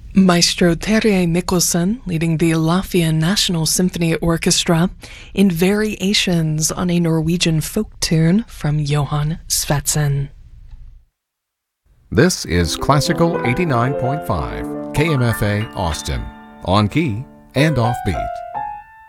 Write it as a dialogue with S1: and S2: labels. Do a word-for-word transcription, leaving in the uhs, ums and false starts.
S1: Maestro Terje Mikkelsen leading the Latvia National Symphony Orchestra in variations on a Norwegian folk tune from Johann Svendsen.
S2: This is Classical eighty-nine point five, K M F A Austin, on key and offbeat.